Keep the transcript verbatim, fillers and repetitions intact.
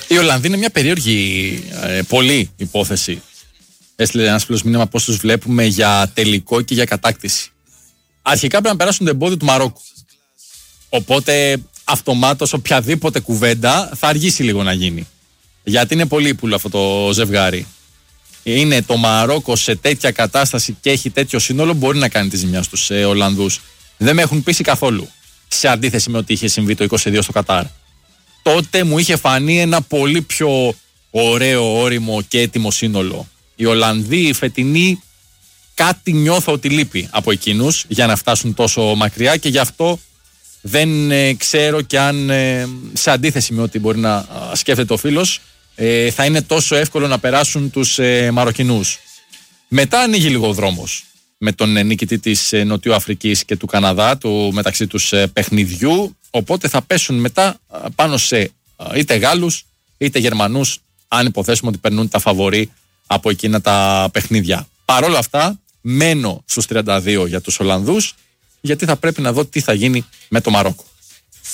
Η Ολλανδία είναι μια περίεργη ε, πολύ υπόθεση. Έστειλε ένα φίλο μήνυμα πώς τους βλέπουμε για τελικό και για κατάκτηση. Αρχικά πρέπει να περάσουν το εμπόδιο του Μαρόκου. Οπότε αυτομάτως οποιαδήποτε κουβέντα θα αργήσει λίγο να γίνει. Γιατί είναι πολύ ύπουλο αυτό το ζευγάρι. Είναι το Μαρόκο σε τέτοια κατάσταση και έχει τέτοιο σύνολο, μπορεί να κάνει τη ζημιά στους ε, Ολλανδούς. Δεν με έχουν πείσει καθόλου. Σε αντίθεση με ό,τι είχε συμβεί το είκοσι δύο στο Κατάρ. Τότε μου είχε φανεί ένα πολύ πιο ωραίο, όριμο και έτοιμο σύνολο. Οι Ολλανδοί, οι φετινοί, κάτι νιώθω ότι λείπει από εκείνους για να φτάσουν τόσο μακριά και γι' αυτό δεν ε, ξέρω και αν ε, σε αντίθεση με ό,τι μπορεί να ε, σκέφτεται ο φίλος, ε, θα είναι τόσο εύκολο να περάσουν τους ε, Μαροκινούς. Μετά ανοίγει λίγο ο δρόμος με τον ε, νικητή της ε, Νοτιού Αφρικής και του Καναδά, του, μεταξύ τους ε, παιχνιδιού, οπότε θα πέσουν μετά ε, πάνω σε ε, είτε Γάλλους είτε Γερμανούς, αν υποθέσουμε ότι περνούν τα φαβορί από εκείνα τα παιχνίδια. Παρ' όλα αυτά, μένω στους τριάντα δύο για τους Ολλανδούς, γιατί θα πρέπει να δω τι θα γίνει με το Μαρόκο.